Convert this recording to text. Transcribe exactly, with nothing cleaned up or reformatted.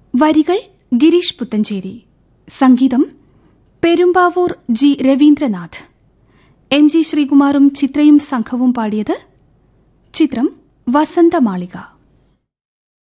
വരികൾ ഗിരീഷ് പുത്തഞ്ചേരി. സംഗീതം Perumbavoor G Ravindranath. M G ശ്രീകുമാറും ചിത്രയും സംഘവും പാടിയത്. ചിത്രം വസന്തമാളിക.